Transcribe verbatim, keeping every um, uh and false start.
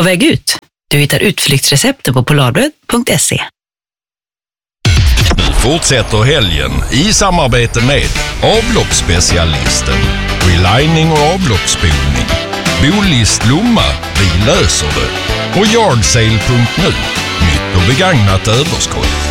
väg ut. Du hittar utflyktsrecepten på polarbröd punkt se. Nu fortsätter helgen i samarbete med avloppsspecialisten, relining och avloppsspolning, Bolist Lomma, vi löser det, och Yardsale punkt nu, nytt och begagnat överskott.